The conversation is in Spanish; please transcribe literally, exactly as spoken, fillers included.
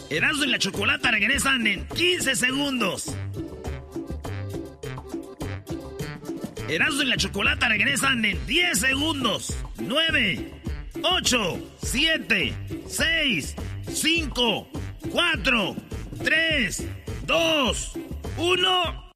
Erasmo y la Chocolata regresan en quince segundos. Erasmo y la Chocolata regresan en diez segundos. nueve, ocho, siete, seis, cinco, cuatro, tres, dos, uno...